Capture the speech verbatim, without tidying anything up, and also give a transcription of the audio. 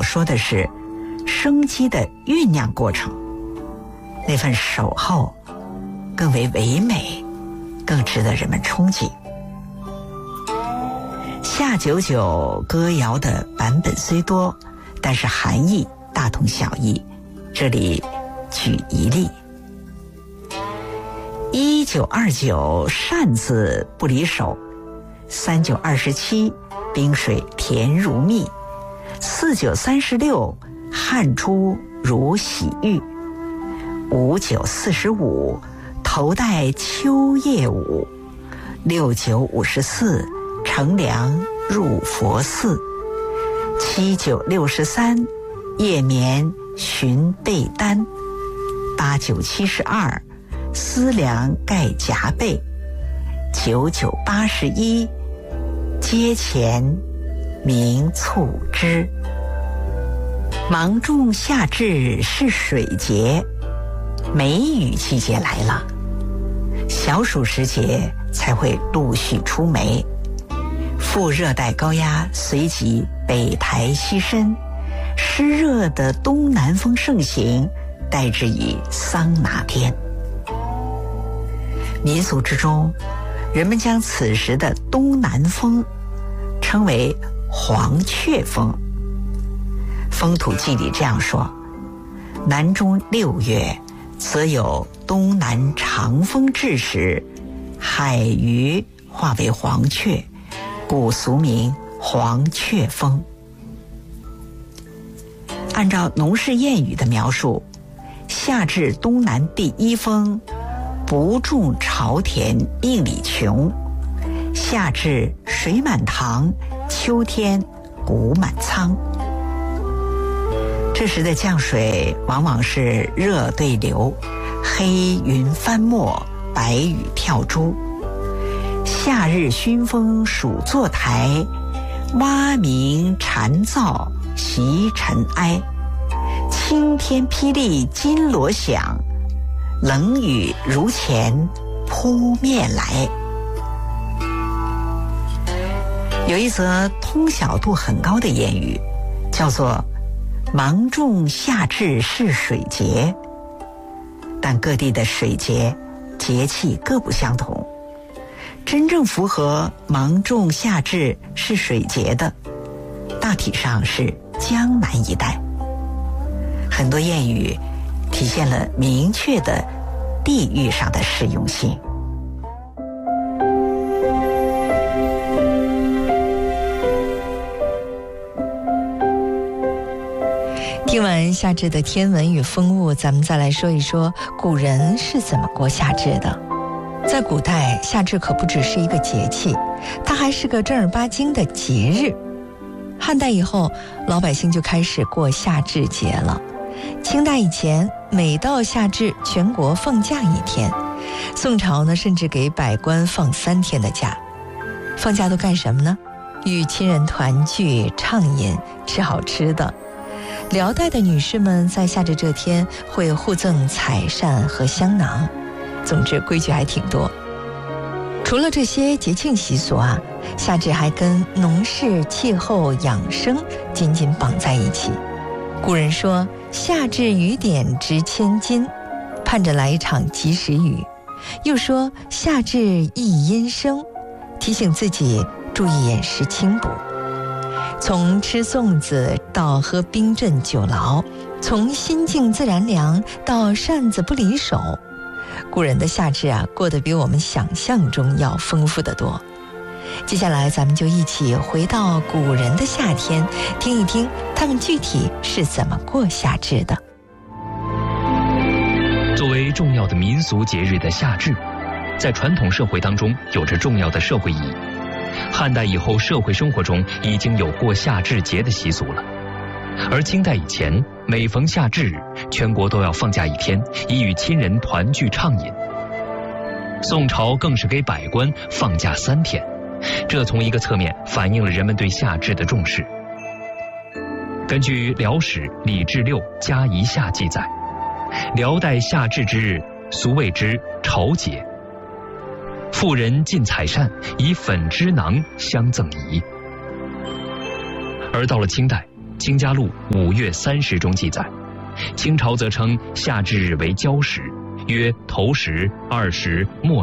说的是生机的酝酿过程，那份守候更为唯美，更值得人们憧憬。夏九九歌谣的版本虽多，但是含义大同小异。这里举一例：一九二九扇子不离手，三九二十七冰水甜如蜜，四九三十六汗出如洗浴，五九四十五头戴秋叶舞，六九五十四乘凉入佛寺，七九六十三夜眠寻被单，八九七十二思量盖夹背，九九八十一阶前明促织。芒种夏至是水节，梅雨季节来了，小暑时节才会陆续出梅。副热带高压随即北抬西伸，湿热的东南风盛行，代之以桑拿天。民俗之中，人们将此时的东南风称为黄雀风。风土记里这样说：南中六月，则有东南长风至时，海鱼化为黄雀，故俗名黄雀风。按照农事谚语的描述，夏至东南第一风，不种朝田命里穷，夏至水满塘，秋天谷满仓。这时的降水往往是热对流，黑云翻墨，白雨跳珠。夏日熏风暑坐台，蛙鸣蝉噪习尘埃。青天霹雳金锣响，冷雨如前扑面来。有一则通晓度很高的谚语，叫做芒种夏至是水节，但各地的水节节气各不相同。真正符合芒种夏至是水节的，大体上是江南一带。很多谚语体现了明确的地域上的适用性。 听完夏至的天文与风物，咱们再来说一说古人是怎么过夏至的。在古代，夏至可不只是一个节气，它还是个正儿八经的节日。汉代以后，老百姓就开始过夏至节了。清代以前，每到夏至，全国放假一天。宋朝呢，甚至给百官放三天的假。放假都干什么呢？与亲人团聚、畅饮、吃好吃的。辽代的女士们在夏至这天会互赠彩扇和香囊。总之规矩还挺多。除了这些节庆习俗啊，夏至还跟农事、气候、养生紧紧绑在一起。古人说夏至雨点值千金，盼着来一场及时雨。又说夏至宜阴生，提醒自己注意饮食清补。从吃粽子到喝冰镇酒醪，从心静自然凉到扇子不离手，古人的夏至啊，过得比我们想象中要丰富得多。接下来咱们就一起回到古人的夏天，听一听他们具体是怎么过夏至的。 作为重要的民俗节日的夏至，在传统社会当中有着重要的社会意义。汉代以后，社会生活中已经有过夏至节的习俗了。而清代以前，每逢夏至，全国都要放假一天，以与亲人团聚畅饮。宋朝更是给百官放假三天，这从一个侧面反映了人们对夏至的重视。根据《辽史·李志六·嘉夷夏》记载，辽代夏至之日，俗谓之朝节。妇人进彩扇，以粉脂囊相赠仪。而到了清代， 清嘉录五月三十中记载，清朝则称夏至日为交时，曰头时、二时、末